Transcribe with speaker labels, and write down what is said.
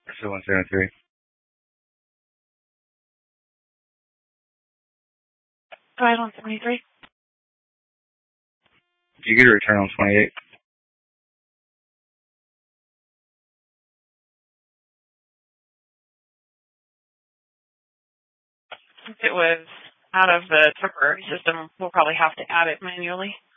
Speaker 1: So 173.
Speaker 2: Go ahead, 173.
Speaker 1: Did you get a return on 28?
Speaker 2: If it was out of the temporary system, we'll probably have to add it manually.